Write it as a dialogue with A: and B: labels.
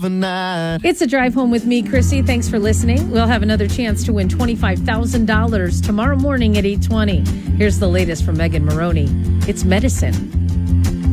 A: night.
B: It's a drive home with me, Chrissy. Thanks for listening. We'll have another chance to win $25,000 tomorrow morning at 8:20. Here's the latest from Megan Maroney. It's medicine.